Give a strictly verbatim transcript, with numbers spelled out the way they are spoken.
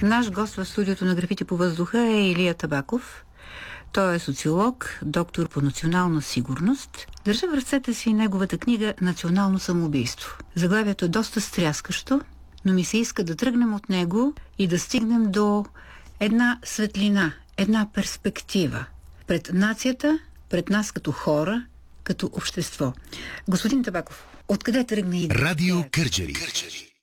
Наш гост в студиото на Графити по въздуха е Илия Табаков. Той е социолог, доктор по национална сигурност. Държа в ръцете си неговата книга «Национално самоубийство». Заглавието е доста стряскащо, но ми се иска да тръгнем от него и да стигнем до една светлина, една перспектива пред нацията, пред нас като хора, като общество. Господин Табаков, откъде тръгна идеята? Радио Кърджали.